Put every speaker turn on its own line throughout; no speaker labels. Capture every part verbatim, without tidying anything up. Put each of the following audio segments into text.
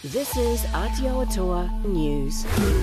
This is Aotearoa News.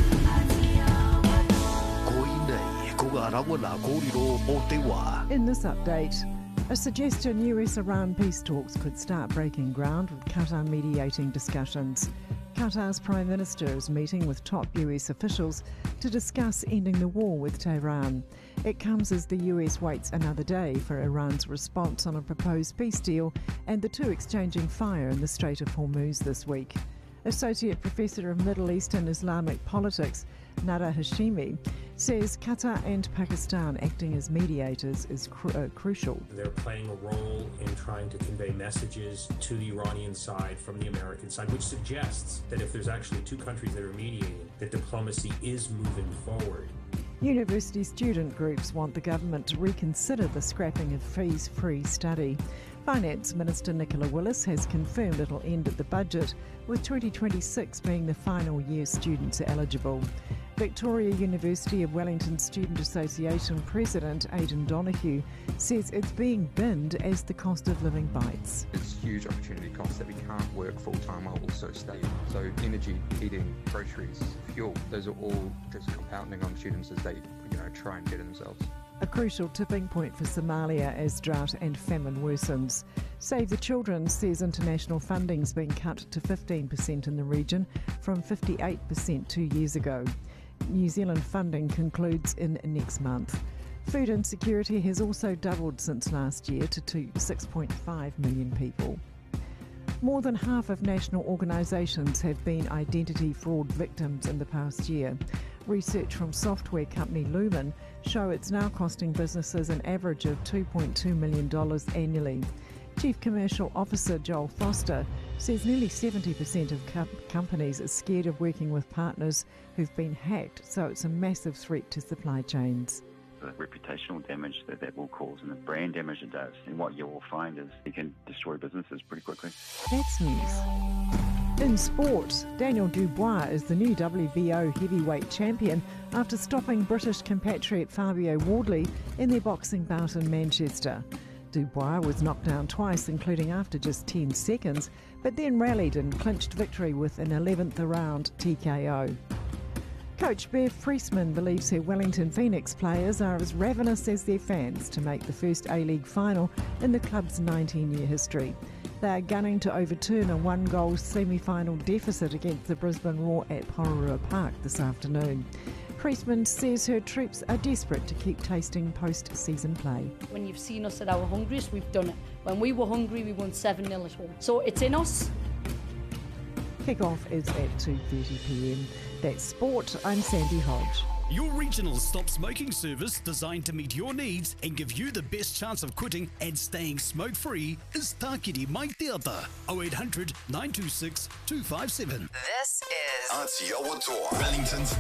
In this update, a suggestion U S-Iran peace talks could start breaking ground with Qatar mediating discussions. Qatar's Prime Minister is meeting with top U S officials to discuss ending the war with Tehran. It comes as the U S waits another day for Iran's response on a proposed peace deal and the two exchanging fire in the Strait of Hormuz this week. Associate Professor of Middle East and Islamic Politics, Nada Hashimi, says Qatar and Pakistan acting as mediators is cru- uh, crucial.
They're playing a role in trying to convey messages to the Iranian side from the American side, which suggests that if there's actually two countries that are mediating, that diplomacy is moving forward.
University student groups want the government to reconsider the scrapping of fees-free study. Finance Minister Nicola Willis has confirmed it'll end at the budget, with twenty twenty-six being the final year students are eligible. Victoria University of Wellington Student Association President Aidan Donoghue says it's being binned as the cost of living bites.
It's huge opportunity costs that we can't work full-time while also studying. So energy, heating, groceries, fuel, those are all just compounding on students as they, you know, try and better themselves.
A crucial tipping point for Somalia as drought and famine worsens. Save the Children says international funding's been cut to fifteen percent in the region from fifty-eight percent two years ago. New Zealand funding concludes in next month. Food insecurity has also doubled since last year to six point five million people. More than half of national organisations have been identity fraud victims in the past year. Research from software company Lumen show it's now costing businesses an average of two point two million dollars annually. Chief Commercial Officer Joel Foster says nearly seventy percent of com- companies are scared of working with partners who've been hacked, so it's a massive threat to supply chains.
The reputational damage that that will cause and the brand damage it does. And what you will find is you can destroy businesses pretty quickly.
That's news. In sport, Daniel Dubois is the new W B O heavyweight champion after stopping British compatriot Fabio Wardley in their boxing bout in Manchester. Dubois was knocked down twice, including after just ten seconds, but then rallied and clinched victory with an eleventh round T K O. Coach Bev Priestman believes her Wellington Phoenix players are as ravenous as their fans to make the first A-League final in the club's nineteen-year history. They are gunning to overturn a one-goal semi-final deficit against the Brisbane Roar at Pororua Park this afternoon. Priestman says her troops are desperate to keep tasting post-season play.
When you've seen us at our hungriest, we've done it. When we were hungry, we won seven nil at home. So it's in us.
Kick-off is at two thirty p m. That's sport. I'm Sandy Hodge.
Your regional stop smoking service designed to meet your needs and give you the best chance of quitting and staying smoke-free is Tākiri Mai Te Ata, oh eight hundred, nine two six, two five seven.
This is
Aotearoa Wellington's